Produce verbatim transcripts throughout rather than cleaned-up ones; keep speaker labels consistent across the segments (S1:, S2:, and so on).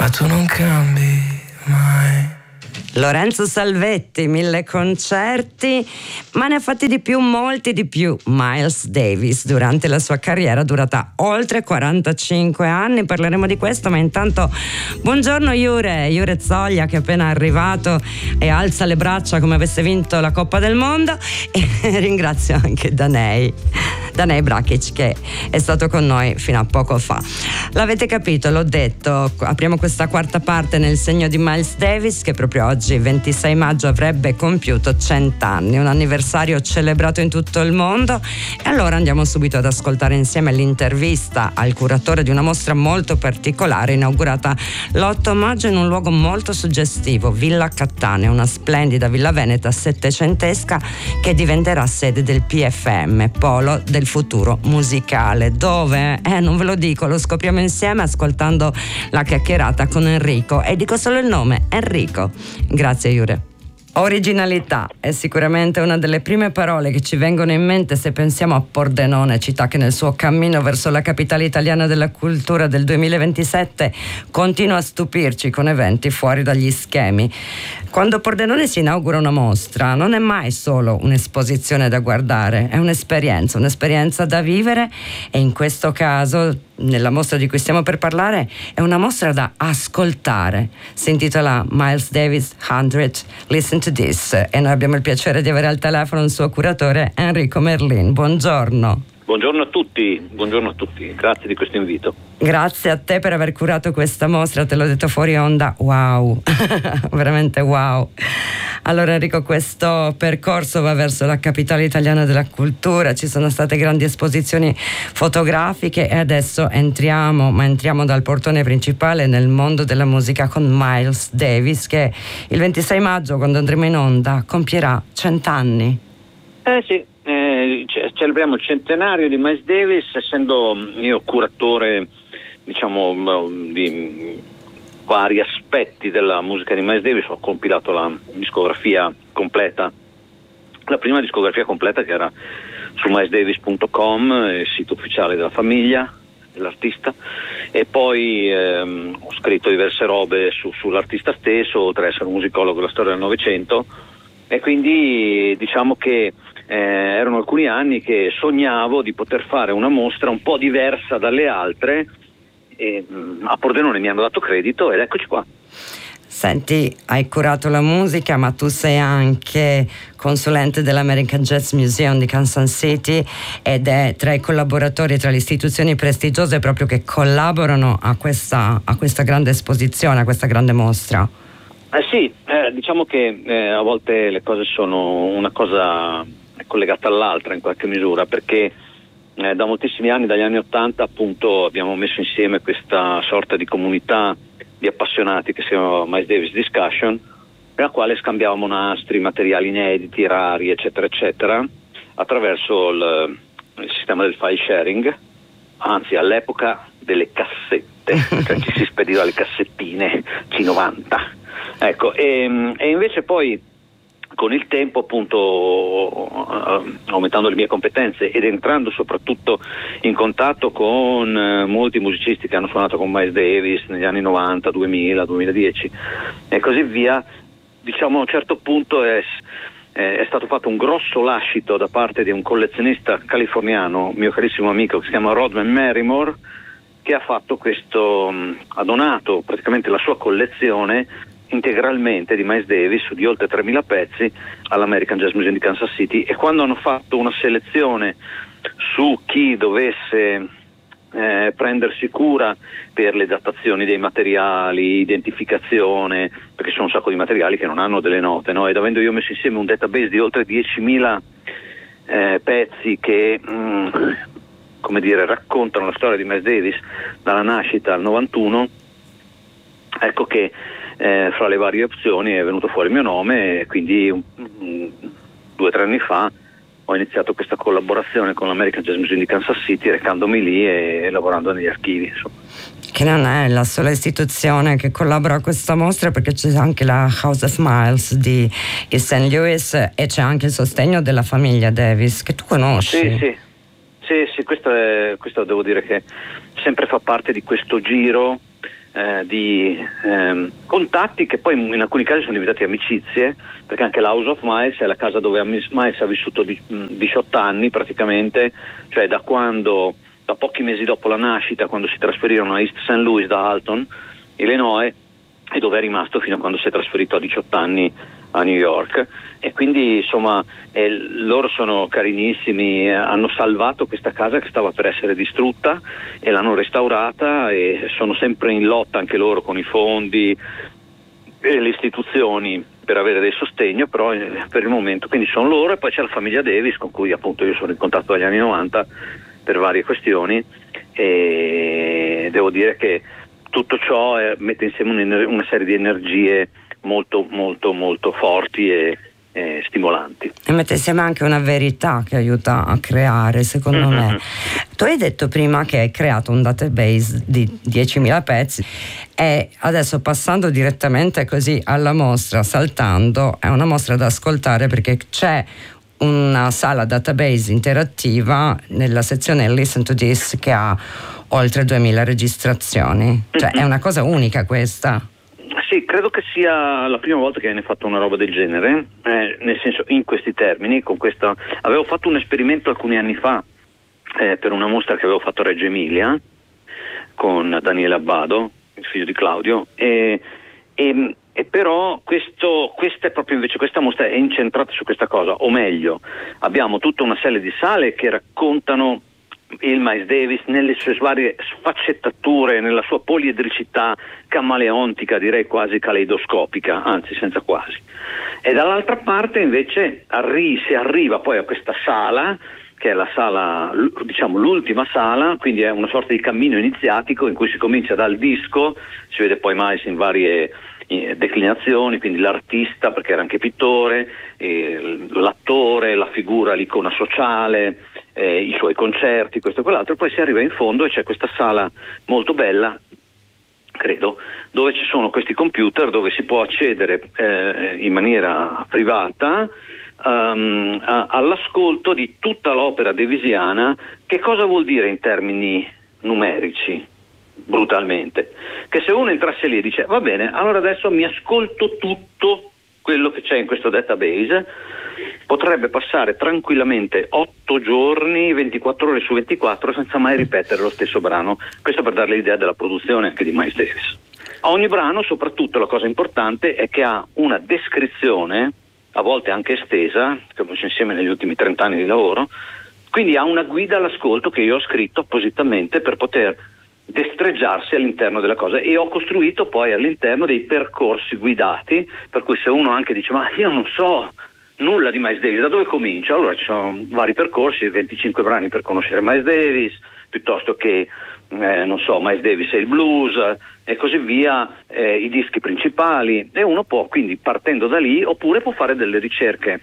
S1: ma tu non cambi mai.
S2: Lorenzo Salvetti, mille concerti, ma ne ha fatti di più, molti di più. Miles Davis, durante la sua carriera durata oltre quarantacinque anni, parleremo di questo, ma intanto buongiorno Jure, Jure Zoglia, che è appena arrivato e alza le braccia come avesse vinto la Coppa del Mondo, e ringrazio anche Danei, Danei Brakic, che è stato con noi fino a poco fa. L'avete capito, l'ho detto, apriamo questa quarta parte nel segno di Miles Davis, che proprio oggi ventisei maggio avrebbe compiuto cent'anni, un anniversario celebrato in tutto il mondo. E allora andiamo subito ad ascoltare insieme l'intervista al curatore di una mostra molto particolare inaugurata l'otto maggio in un luogo molto suggestivo, Villa Cattaneo, una splendida villa veneta settecentesca che diventerà sede del P F M, polo del futuro musicale. Dove? Eh, non ve lo dico, lo scopriamo insieme ascoltando la chiacchierata con Enrico, e dico solo il nome, Enrico. Grazie Jure. Originalità è sicuramente una delle prime parole che ci vengono in mente se pensiamo a Pordenone, città che nel suo cammino verso la capitale italiana della cultura del duemilaventisette continua a stupirci con eventi fuori dagli schemi. Quando Pordenone si inaugura una mostra non è mai solo un'esposizione da guardare, è un'esperienza, un'esperienza da vivere, e in questo caso, nella mostra di cui stiamo per parlare, è una mostra da ascoltare. Si intitola Miles Davis cento, Listen to This, e noi abbiamo il piacere di avere al telefono il suo curatore Enrico Merlin. Buongiorno.
S3: Buongiorno a tutti, buongiorno a tutti, grazie di questo invito.
S2: Grazie a te per aver curato questa mostra, te l'ho detto fuori onda, wow, veramente wow. Allora Enrico, questo percorso va verso la capitale italiana della cultura, ci sono state grandi esposizioni fotografiche e adesso entriamo, ma entriamo dal portone principale nel mondo della musica con Miles Davis, che il ventisei maggio, quando andremo in onda, compierà cent'anni.
S3: Eh sì. Eh, celebriamo il centenario di Miles Davis, essendo io curatore, diciamo, di vari aspetti della musica di Miles Davis. Ho compilato la discografia completa, la prima discografia completa, che era su miles davis punto com, il sito ufficiale della famiglia dell'artista, e poi ehm, ho scritto diverse robe su, sull'artista stesso, oltre ad essere un musicologo della storia del Novecento, e quindi diciamo che Eh, erano alcuni anni che sognavo di poter fare una mostra un po' diversa dalle altre, e mh, a Pordenone mi hanno dato credito ed eccoci qua.
S2: Senti, hai curato la musica, ma tu sei anche consulente dell'American Jazz Museum di Kansas City ed è tra i collaboratori, tra le istituzioni prestigiose proprio che collaborano a questa, a questa grande esposizione, a questa grande mostra.
S3: Eh sì, eh, diciamo che eh, a volte le cose sono una cosa collegata all'altra in qualche misura, perché eh, da moltissimi anni, dagli anni Ottanta appunto, abbiamo messo insieme questa sorta di comunità di appassionati che si chiama Miles Davis Discussion, nella quale scambiavamo nastri, materiali inediti, rari, eccetera eccetera, attraverso il, il sistema del file sharing, anzi all'epoca delle cassette, cioè ci si spediva le cassettine C novanta, ecco, e, e invece poi con il tempo, appunto, aumentando le mie competenze ed entrando soprattutto in contatto con eh, molti musicisti che hanno suonato con Miles Davis negli anni novanta, duemila, duemiladieci e così via, diciamo a un certo punto è, è stato fatto un grosso lascito da parte di un collezionista californiano, mio carissimo amico, che si chiama Rodman Merrimore, che ha fatto questo, ha donato praticamente la sua collezione integralmente di Miles Davis, di oltre tremila pezzi, all'American Jazz Museum di Kansas City. E quando hanno fatto una selezione su chi dovesse eh, prendersi cura per le datazioni dei materiali, identificazione, perché ci sono un sacco di materiali che non hanno delle note, no? Ed avendo io messo insieme un database di oltre diecimila eh, pezzi che mh, come dire, raccontano la storia di Miles Davis dalla nascita al novantuno, ecco che Eh, fra le varie opzioni è venuto fuori il mio nome, e quindi un, un, due o tre anni fa ho iniziato questa collaborazione con l'American Jazz Museum di Kansas City, recandomi lì e, e lavorando negli archivi, insomma.
S2: Che non è la sola istituzione che collabora a questa mostra, perché c'è anche la House of Miles di Saint Louis e c'è anche il sostegno della famiglia Davis, che tu conosci.
S3: Sì, sì, sì, sì, questo, è, questo devo dire che sempre fa parte di questo giro eh, di ehm, contatti che poi in alcuni casi sono diventati amicizie, perché anche la House of Miles è la casa dove Miles ha vissuto diciotto anni praticamente, cioè da quando, da pochi mesi dopo la nascita, quando si trasferirono a East Saint Louis da Alton, Illinois, e dove è rimasto fino a quando si è trasferito a diciotto anni a New York. E quindi insomma eh, loro sono carinissimi, eh, hanno salvato questa casa che stava per essere distrutta e l'hanno restaurata, e sono sempre in lotta anche loro con i fondi e le istituzioni per avere del sostegno, però eh, per il momento quindi sono loro. E poi c'è la famiglia Davis, con cui appunto io sono in contatto dagli anni novanta per varie questioni, e devo dire che tutto ciò eh, mette insieme un, una serie di energie molto molto molto forti e, e stimolanti.
S2: E mette insieme anche una verità che aiuta a creare, secondo mm-hmm. me. Tu hai detto prima che hai creato un database di diecimila pezzi, e adesso, passando direttamente così alla mostra, saltando, è una mostra da ascoltare perché c'è una sala database interattiva nella sezione Listen to This che ha oltre duemila registrazioni. Cioè mm-hmm. è una cosa unica questa.
S3: Sì, credo che sia la prima volta che viene fatta una roba del genere, eh, nel senso, in questi termini, con questa. Avevo fatto un esperimento alcuni anni fa eh, per una mostra che avevo fatto a Reggio Emilia con Daniele Abbado, il figlio di Claudio, e, e, e però questo, questa è proprio invece questa mostra è incentrata su questa cosa, o meglio, abbiamo tutta una serie di sale che raccontano il Miles Davis nelle sue varie sfaccettature, nella sua poliedricità camaleontica, direi quasi caleidoscopica, anzi senza quasi. E dall'altra parte invece arri- si arriva poi a questa sala, che è la sala, diciamo l'ultima sala, quindi è una sorta di cammino iniziatico in cui si comincia dal disco, si vede poi Miles in varie declinazioni, quindi l'artista, perché era anche pittore, eh, l'attore, la figura, l'icona sociale, eh, i suoi concerti, questo e quell'altro. Poi si arriva in fondo e c'è questa sala molto bella, credo, dove ci sono questi computer dove si può accedere eh, in maniera privata um, a, all'ascolto di tutta l'opera davisiana. Che cosa vuol dire in termini numerici? Brutalmente, che se uno entrasse lì e dice va bene, allora adesso mi ascolto tutto quello che c'è in questo database, potrebbe passare tranquillamente otto giorni, ventiquattro ore su ventiquattro senza mai ripetere lo stesso brano. Questo per dare l'idea della produzione anche di Miles Davis. Ogni brano, soprattutto, la cosa importante è che ha una descrizione, a volte anche estesa, che abbiamo messo insieme negli ultimi trenta anni di lavoro, quindi ha una guida all'ascolto che io ho scritto appositamente per poter destreggiarsi all'interno della cosa, e ho costruito poi all'interno dei percorsi guidati, per cui se uno anche dice ma io non so nulla di Miles Davis, da dove comincio? Allora ci sono vari percorsi, venticinque brani per conoscere Miles Davis, piuttosto che eh, non so, Miles Davis e il blues e così via, eh, i dischi principali, e uno può quindi, partendo da lì, oppure può fare delle ricerche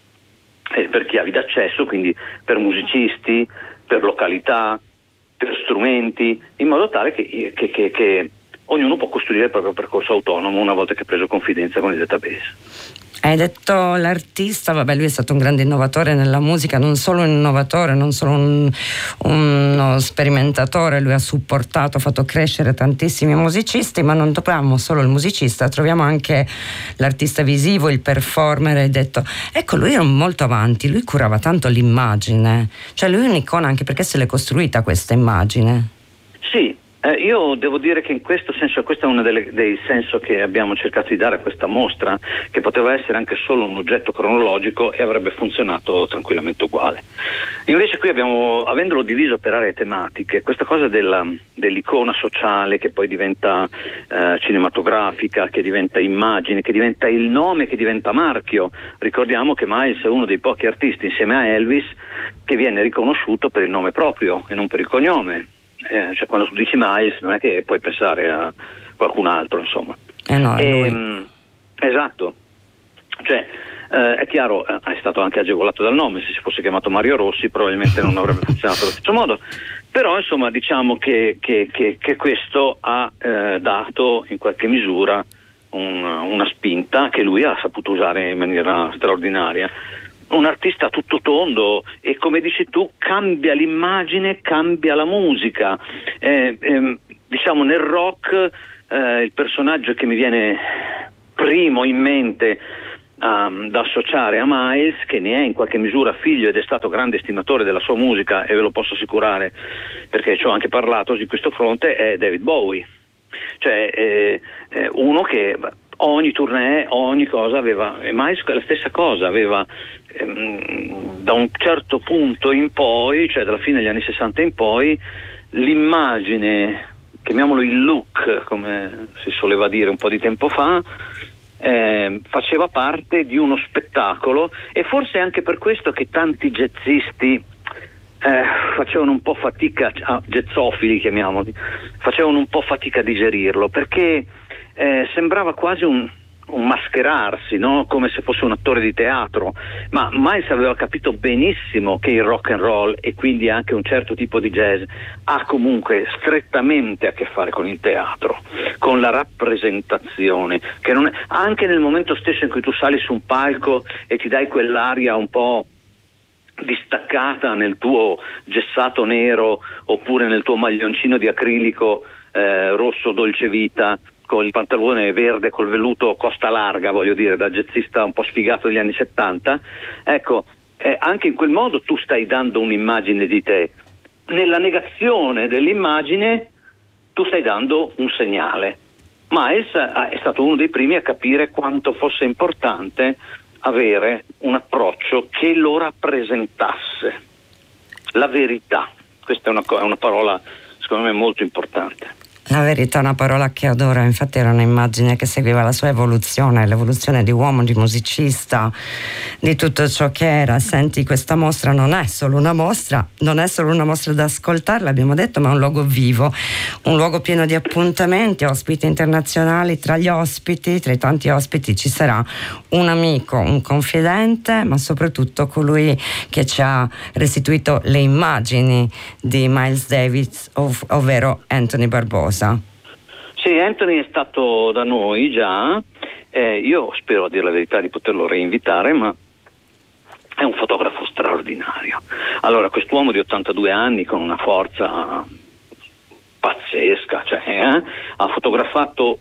S3: eh, per chiavi d'accesso, quindi per musicisti, per località, per strumenti, in modo tale che, che, che, che ognuno può costruire il proprio percorso autonomo una volta che ha preso confidenza con il database.
S2: Hai detto l'artista, vabbè, lui è stato un grande innovatore nella musica, non solo un innovatore, non solo un, uno sperimentatore, lui ha supportato, ha fatto crescere tantissimi musicisti, ma non troviamo solo il musicista, troviamo anche l'artista visivo, il performer. Hai detto, ecco, lui era molto avanti, lui curava tanto l'immagine, cioè lui è un'icona anche perché se l'è costruita questa immagine.
S3: Sì. Eh, io devo dire che in questo senso, questo è uno delle, dei sensi che abbiamo cercato di dare a questa mostra, che poteva essere anche solo un oggetto cronologico e avrebbe funzionato tranquillamente uguale. Invece qui abbiamo, avendolo diviso per aree tematiche, questa cosa della, dell'icona sociale che poi diventa eh, cinematografica, che diventa immagine, che diventa il nome, che diventa marchio. Ricordiamo che Miles è uno dei pochi artisti insieme a Elvis che viene riconosciuto per il nome proprio e non per il cognome. Eh, cioè quando tu dici Miles non è che puoi pensare a qualcun altro, insomma.
S2: Eh no, è
S3: e, mh, esatto, cioè eh, è chiaro, eh, è stato anche agevolato dal nome. Se si fosse chiamato Mario Rossi probabilmente non avrebbe funzionato allo stesso modo, però insomma diciamo che, che, che, che questo ha eh, dato in qualche misura un, una spinta che lui ha saputo usare in maniera straordinaria. Un artista tutto tondo e, come dici tu, cambia l'immagine, cambia la musica. Eh, eh, diciamo nel rock eh, il personaggio che mi viene primo in mente Um, da associare a Miles, che ne è in qualche misura figlio ed è stato grande estimatore della sua musica, e ve lo posso assicurare perché ci ho anche parlato di questo fronte, è David Bowie. Cioè eh, eh, uno che ogni tournée, ogni cosa aveva, e Miles la stessa cosa, aveva ehm, da un certo punto in poi, cioè dalla fine degli anni sessanta in poi, l'immagine, chiamiamolo il look, come si soleva dire un po' di tempo fa, Eh, faceva parte di uno spettacolo, e forse è anche per questo che tanti jazzisti eh, facevano un po' fatica, ah, jazzofili chiamiamoli, facevano un po' fatica a digerirlo, perché eh, sembrava quasi un, un mascherarsi, no? Come se fosse un attore di teatro, ma Miles aveva capito benissimo che il rock and roll, e quindi anche un certo tipo di jazz, ha comunque strettamente a che fare con il teatro, con la rappresentazione, che non è, anche nel momento stesso in cui tu sali su un palco e ti dai quell'aria un po' distaccata nel tuo gessato nero, oppure nel tuo maglioncino di acrilico eh, rosso dolce vita, con il pantalone verde col velluto costa larga, voglio dire, da jazzista un po' sfigato degli anni settanta, ecco, eh, anche in quel modo tu stai dando un'immagine di te. Nella negazione dell'immagine tu stai dando un segnale. Miles è stato uno dei primi a capire quanto fosse importante avere un approccio che lo rappresentasse, la verità. Questa è una, è una parola secondo me molto importante.
S2: La verità è una parola che adoro, infatti era un'immagine che seguiva la sua evoluzione, l'evoluzione di uomo, di musicista, di tutto ciò che era. Senti, questa mostra non è solo una mostra, non è solo una mostra da ascoltare, l'abbiamo detto, ma è un luogo vivo, un luogo pieno di appuntamenti, ospiti internazionali. Tra gli ospiti, tra i tanti ospiti, ci sarà un amico, un confidente, ma soprattutto colui che ci ha restituito le immagini di Miles Davis, ov- ovvero Anthony Barbosa.
S3: Sì, Anthony è stato da noi già, eh, io spero, a dire la verità, di poterlo reinvitare, ma è un fotografo straordinario. Allora, quest'uomo di ottantadue anni con una forza pazzesca, cioè, eh, ha fotografato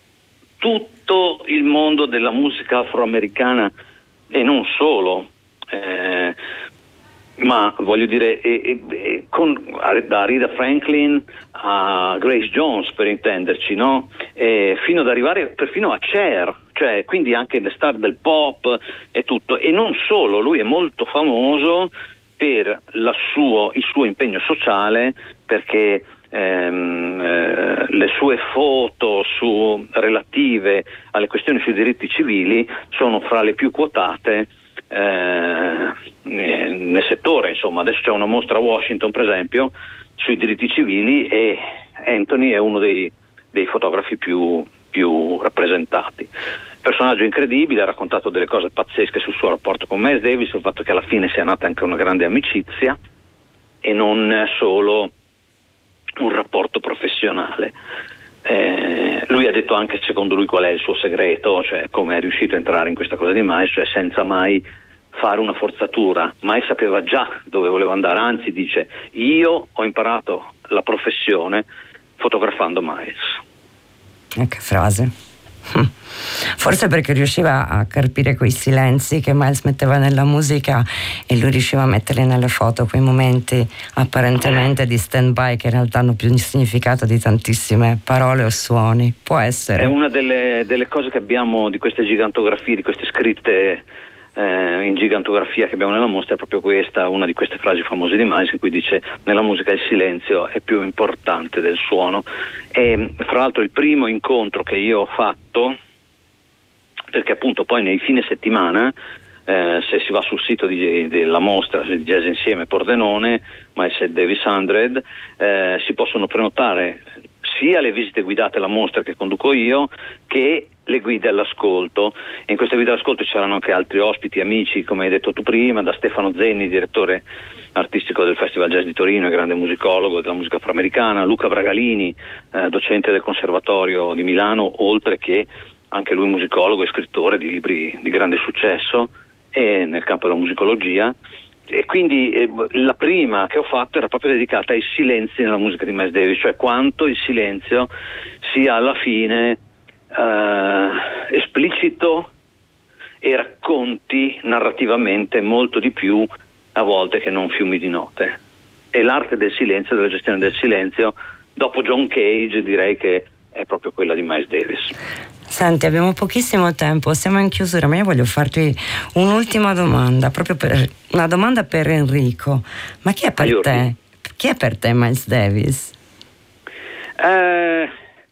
S3: tutto il mondo della musica afroamericana e non solo, eh, ma voglio dire e, e, e con, da Aretha Franklin a Grace Jones, per intenderci, no? E fino ad arrivare perfino a Cher, cioè quindi anche le star del pop e tutto. E non solo, lui è molto famoso per la suo, il suo impegno sociale, perché ehm, eh, le sue foto su, relative alle questioni sui diritti civili sono fra le più quotate Eh, nel settore. Insomma, adesso c'è una mostra a Washington, per esempio, sui diritti civili, e Anthony è uno dei, dei fotografi più, più rappresentati. Personaggio incredibile, ha raccontato delle cose pazzesche sul suo rapporto con Miles Davis, sul fatto che alla fine sia nata anche una grande amicizia e non solo un rapporto professionale. Eh, lui ha detto anche, secondo lui, qual è il suo segreto, cioè come è riuscito a entrare in questa cosa di Miles, cioè senza mai fare una forzatura. Miles sapeva già dove voleva andare, anzi dice: io ho imparato la professione fotografando Miles.
S2: E che frase. Forse perché riusciva a carpire quei silenzi che Miles metteva nella musica, e lui riusciva a metterli nelle foto, quei momenti apparentemente di stand-by che in realtà hanno più significato di tantissime parole o suoni. Può essere.
S3: È una delle, delle cose che abbiamo di queste gigantografie, di queste scritte eh, in gigantografia che abbiamo nella mostra, è proprio questa, una di queste frasi famose di Miles, in cui dice: nella musica il silenzio è più importante del suono. E fra l'altro il primo incontro che io ho fatto, perché appunto poi nei fine settimana, eh, se si va sul sito di, della mostra di Jazz Insieme Pordenone, Miles Davis cento, eh, si possono prenotare sia le visite guidate alla mostra che conduco io, che le guide all'ascolto. E in queste guide all'ascolto c'erano anche altri ospiti, amici, come hai detto tu prima, da Stefano Zenni, direttore artistico del Festival Jazz di Torino e grande musicologo della musica afroamericana, Luca Bragalini, eh, docente del Conservatorio di Milano, oltre che anche lui musicologo e scrittore di libri di grande successo e nel campo della musicologia, e quindi eh, la prima che ho fatto era proprio dedicata ai silenzi nella musica di Miles Davis, cioè quanto il silenzio sia alla fine eh, esplicito e racconti narrativamente molto di più a volte che non fiumi di note. E l'arte del silenzio, della gestione del silenzio, dopo John Cage direi che è proprio quella di Miles Davis.
S2: Senti, abbiamo pochissimo tempo, siamo in chiusura, ma io voglio farti un'ultima domanda, proprio per una domanda per Enrico. Ma chi è per
S3: Aiuti.
S2: te? Chi è per te Miles Davis?
S3: Eh,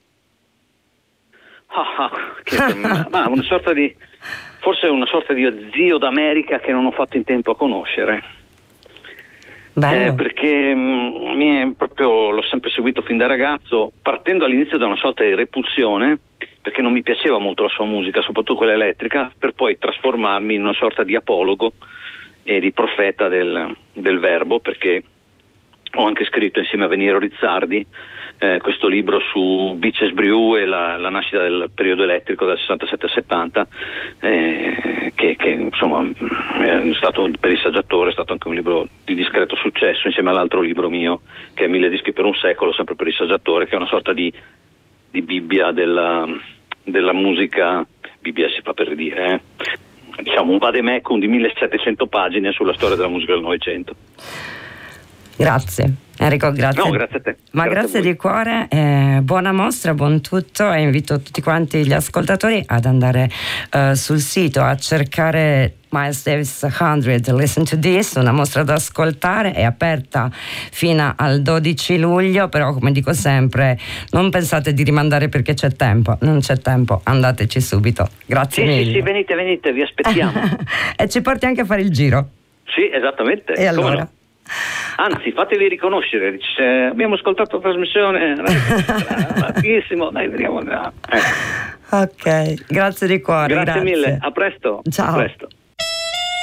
S3: ah, ah, che per me- ma una sorta di, forse una sorta di zio d'America che non ho fatto in tempo a conoscere.
S2: Bello.
S3: Eh, perché mh, mi è proprio, l'ho sempre seguito fin da ragazzo, partendo all'inizio da una sorta di repulsione, perché non mi piaceva molto la sua musica, soprattutto quella elettrica, per poi trasformarmi in una sorta di apologo e di profeta del, del verbo, perché ho anche scritto insieme a Veniero Rizzardi eh, questo libro su Beaches Brew e la, la nascita del periodo elettrico dal sessantasette al settanta, eh, che, che insomma è stato, per il saggiatore, è stato anche un libro di discreto successo, insieme all'altro libro mio che è Mille dischi per un secolo, sempre per il saggiatore, che è una sorta di, di Bibbia della, della musica. Bibbia si fa per dire, eh. diciamo un vademecum di millesettecento pagine sulla storia della musica del Novecento.
S2: Grazie Enrico, grazie.
S3: No, grazie a te.
S2: Ma
S3: Grazie
S2: grazie,
S3: a voi.
S2: di cuore, eh, buona mostra, buon tutto, e invito tutti quanti gli ascoltatori ad andare eh, sul sito a cercare Miles Davis cento, Listen to This, una mostra da ascoltare, è aperta fino al dodici luglio, però come dico sempre non pensate di rimandare perché c'è tempo, non c'è tempo, andateci subito. Grazie
S3: Sì,
S2: mille.
S3: sì, sì, venite, venite, vi aspettiamo.
S2: E ci porti anche a fare il giro.
S3: Sì, esattamente.
S2: E
S3: come
S2: allora?
S3: no? Anzi, fatevi riconoscere, dice, abbiamo ascoltato la trasmissione, bellissimo, dai, vediamo. Eh.
S2: Ok, grazie di cuore.
S3: Grazie
S2: grazie
S3: mille, a presto.
S2: Ciao.
S3: A presto.